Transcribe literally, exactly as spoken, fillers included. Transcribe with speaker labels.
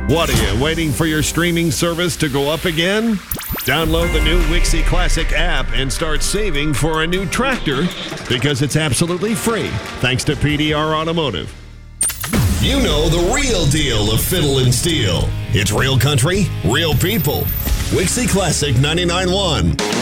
Speaker 1: What are you, waiting for your streaming service to go up again? Download the new Wixie Classic app and start saving for a new tractor because it's absolutely free, thanks to P D R Automotive. You know the real deal of Fiddle and Steel. It's real country, real people. Wixie Classic ninety-nine point one.